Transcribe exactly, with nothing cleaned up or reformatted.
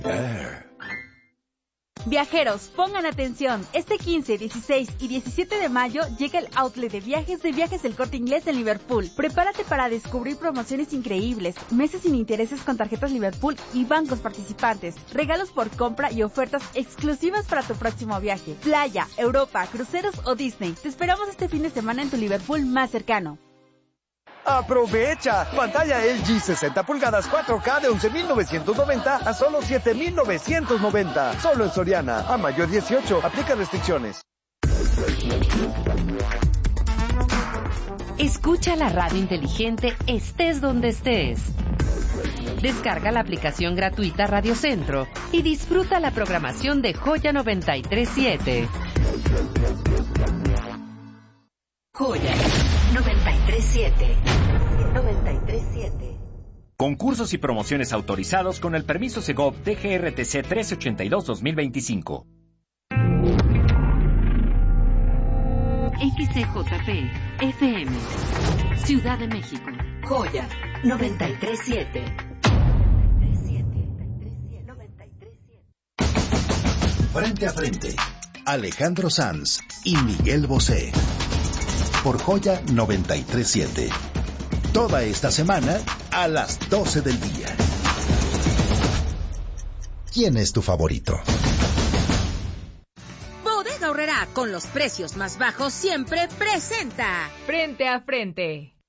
Air. Viajeros, pongan atención. Este quince, dieciséis y diecisiete de mayo llega el outlet de viajes de Viajes del Corte Inglés en Liverpool. Prepárate para descubrir promociones increíbles, meses sin intereses con tarjetas Liverpool y bancos participantes, regalos por compra y ofertas exclusivas para tu próximo viaje. Playa, Europa, cruceros o Disney. Te esperamos este fin de semana en tu Liverpool más cercano. ¡Aprovecha! Pantalla L G sesenta pulgadas cuatro K de once mil novecientos noventa a solo siete mil novecientos noventa. Solo en Soriana. A mayor dieciocho. Aplica restricciones. Escucha la radio inteligente estés donde estés. Descarga la aplicación gratuita Radio Centro y disfruta la programación de Joya noventa y tres siete. Joya noventa y tres siete. noventa y tres siete. Concursos y promociones autorizados con el permiso Segov D G R T C trece ochenta y dos guión dos mil veinticinco. X C J P F M Ciudad de México. Joya noventa y tres siete. Frente a frente, Alejandro Sanz y Miguel Bosé. Por Joya noventa y tres siete. Toda esta semana a las doce del día. ¿Quién es tu favorito? Bodega Aurrerá, con los precios más bajos siempre presenta Frente a frente.